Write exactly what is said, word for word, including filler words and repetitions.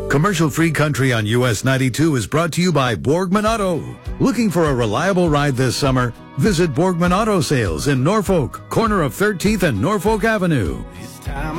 Commercial-free country on U S ninety-two is brought to you by Borgman Auto. Looking for a reliable ride this summer? Visit Borgman Auto Sales in Norfolk, corner of thirteenth and Norfolk Avenue.